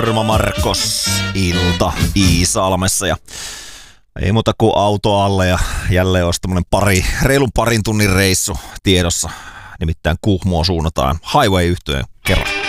Jorma Markos, ilta Iisalmessa ja ei muuta kuin auto alle ja jälleen olisi tämmönen reilun parin tunnin reissu tiedossa. Nimittäin Kuhmoon suunnataan Highway-yhtyeen kerran.